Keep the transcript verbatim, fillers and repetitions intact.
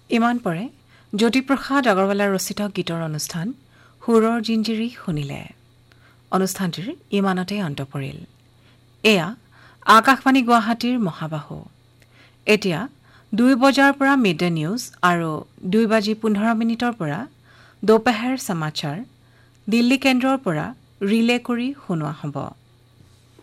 ইমান পৰে জ্যোতিপ্ৰসাদ আগৰৱালাৰ ৰচিত গীতৰ অনুষ্ঠান সুৰৰ জিঞ্জিৰি শুনিলে। অনুষ্ঠানটিৰ ইমানতে অন্ত পৰিল। এয়া আকাশবাণী গুৱাহাটীৰ মহাবাহু। এতিয়া দুই বজাৰ পৰা মিড ডে নিউজ আৰু দুই বাজি পোন্ধৰ মিনিটৰ পৰা দোপহাৰ সমাচাৰ দিল্লী কেন্দ্ৰৰ পৰা ৰিলে কৰি শুনোৱা হ'ব।